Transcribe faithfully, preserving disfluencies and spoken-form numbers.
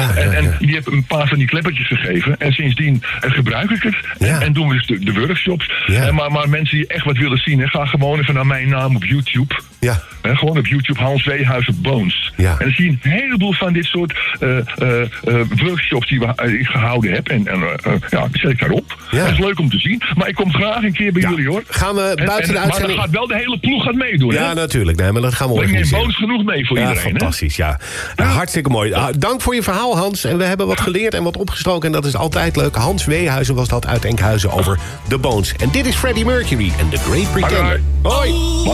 ja, en, ja. en die heb een paar van die kleppertjes gegeven. En sindsdien uh, gebruik ik het. Ja. En, en doen we dus de, de workshops. Ja. En maar, maar mensen die echt wat willen zien, hè, ga gewoon even naar mijn naam op YouTube. Ja. He, gewoon op YouTube, Hans Weehuizen Bones. Ja. En dan zie je een heleboel van dit soort uh, uh, uh, workshops die we, uh, ik gehouden heb. En, en uh, uh, ja, die zet ik daarop. Ja. Dat is leuk om te zien. Maar ik kom graag een keer bij Ja. jullie, hoor. Gaan we En- buiten en- de uitzending... Maar dan gaat wel de hele ploeg gaat meedoen, Ja, hè? natuurlijk. Nee, maar dat gaan we Ik neem organiseren. Bones genoeg mee voor Ja, iedereen, hè? fantastisch, ja. Ja, hartstikke mooi. Ah, dank voor je verhaal, Hans. En we hebben wat geleerd en wat opgestoken. En dat is altijd leuk. Hans Weehuizen was dat uit Enkhuizen over The Bones. En dit is Freddie Mercury en The Great Pretender. Hoi. Hoi.